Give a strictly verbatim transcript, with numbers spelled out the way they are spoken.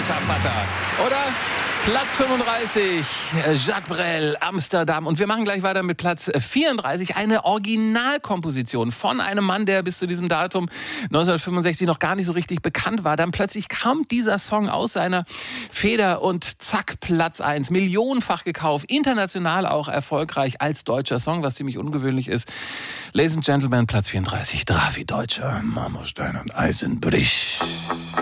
alter Vater. Oder? Platz fünfunddreißig, Jacques Brel, Amsterdam. Und wir machen gleich weiter mit Platz vierunddreißig, eine Originalkomposition von einem Mann, der bis zu diesem Datum neunzehnhundertfünfundsechzig noch gar nicht so richtig bekannt war. Dann plötzlich kam dieser Song aus seiner Feder und zack, Platz eins. Millionenfach gekauft, international auch erfolgreich als deutscher Song, was ziemlich ungewöhnlich ist. Ladies and Gentlemen, Platz vierunddreißig, Drafi Deutscher, Marmorstein und Eisenbrich.